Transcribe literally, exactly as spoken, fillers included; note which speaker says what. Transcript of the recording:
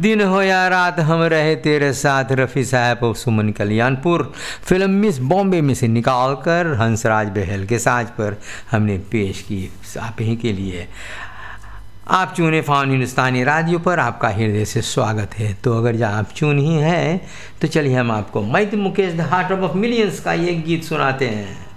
Speaker 1: दिन हो या रात हम रहे तेरे साथ, रफ़ी साहब और सुमन कल्याणपुर। फिल्म मिस बॉम्बे में से निकाल कर हंसराज बहल के साज पर हमने पेश की आप ही के लिए। आप चुने फाउन हिंदुस्तानी रेडियो पर आपका हृदय से स्वागत है। तो अगर जहाँ आप चुन ही हैं तो चलिए हम आपको मैं तो Mukesh the heart of millions का ये गीत सुनाते हैं।